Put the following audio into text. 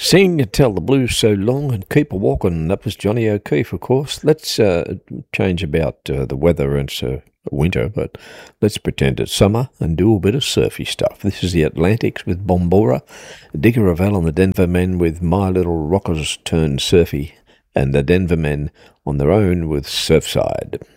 Sing and tell the blues so long and keep a walking. That was Johnny O'Keefe, of course. Let's change about the weather. It's winter, but let's pretend it's summer and do a bit of surfy stuff. This is the Atlantics with Bombora, Digger Revell and the Denver Men with My Little Rockers Turned Surfy, and the Denver Men on their own with Surfside.